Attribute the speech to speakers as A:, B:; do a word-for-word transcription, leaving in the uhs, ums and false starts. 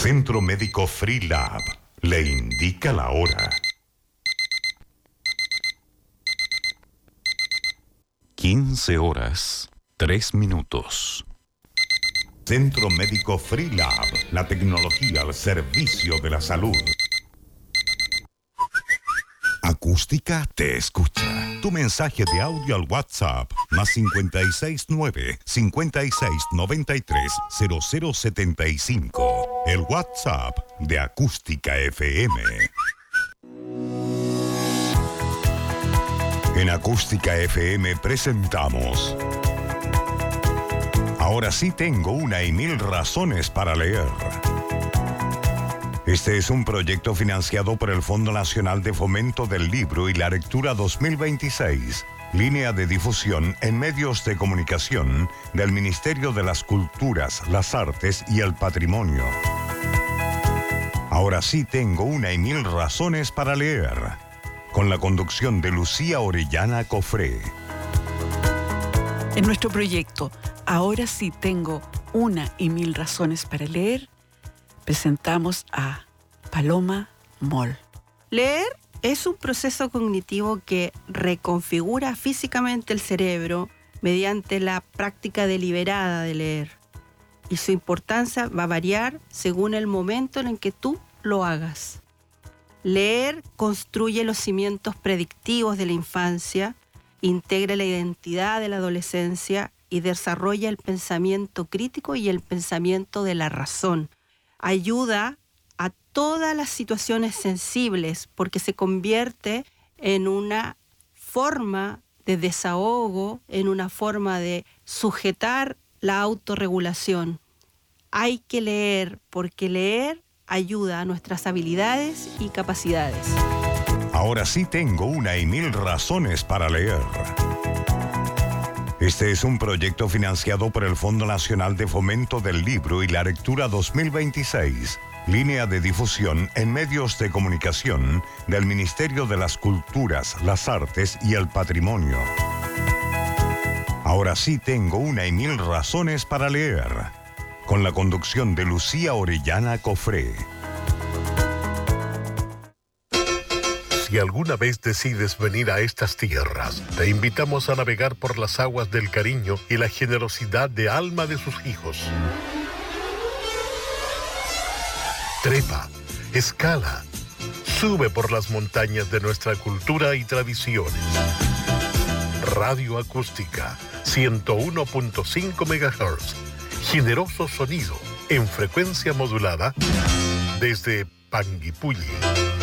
A: Centro Médico Freelab le indica la hora. quince horas, tres minutos. Centro Médico Freelab, la tecnología al servicio de la salud. Acústica te escucha. Tu mensaje de audio al WhatsApp, más cincuenta y seis nueve, cincuenta y seis noventa y tres, cero cero setenta y cinco. El WhatsApp de Acústica F M. En Acústica F M presentamos Ahora sí tengo una y mil razones para leer. Este es un proyecto financiado por el Fondo Nacional de Fomento del Libro y la Lectura dos mil veintiséis, línea de difusión en medios de comunicación del Ministerio de las Culturas, las Artes y el Patrimonio. Ahora sí tengo una y mil razones para leer, con la conducción de Lucía Orellana Cofré.
B: En nuestro proyecto Ahora sí tengo una y mil razones para leer, presentamos a Paloma Moll.
C: Leer es un proceso cognitivo que reconfigura físicamente el cerebro mediante la práctica deliberada de leer. Y su importancia va a variar según el momento en el que tú lo hagas. Leer construye los cimientos predictivos de la infancia, integra la identidad de la adolescencia y desarrolla el pensamiento crítico y el pensamiento de la razón. Ayuda a todas las situaciones sensibles porque se convierte en una forma de desahogo, en una forma de sujetar la autorregulación. Hay que leer porque leer ayuda a nuestras habilidades y capacidades.
A: Ahora sí tengo una y mil razones para leer. Este es un proyecto financiado por el Fondo Nacional de Fomento del Libro y la Lectura dos mil veintiséis, línea de difusión en medios de comunicación del Ministerio de las Culturas, las Artes y el Patrimonio. Ahora sí tengo una y mil razones para leer, con la conducción de Lucía Orellana Cofré.
D: Si alguna vez decides venir a estas tierras, te invitamos a navegar por las aguas del cariño y la generosidad de alma de sus hijos. Trepa, escala, sube por las montañas de nuestra cultura y tradiciones. Radio Acústica, ciento uno punto cinco megahertz. Generoso sonido en frecuencia modulada desde Panguipulli.